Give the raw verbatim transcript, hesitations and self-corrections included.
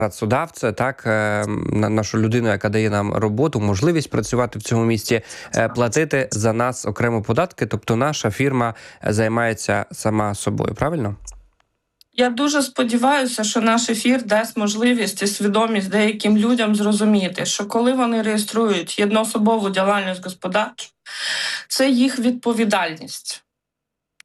працедавця, так, на нашу людину, яка дає нам роботу, можливість працювати в цьому місті, платити за нас окремо податки, тобто наша фірма займається сама собою, правильно? Я дуже сподіваюся, що наш ефір дасть можливість і свідомість деяким людям зрозуміти, що коли вони реєструють єдноособову діяльність господарчу, це їх відповідальність.